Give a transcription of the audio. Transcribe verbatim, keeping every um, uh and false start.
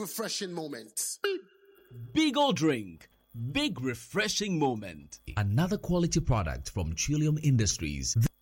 refreshing moment. Beagle Drink. Big refreshing moment. Another quality product from Trillium Industries.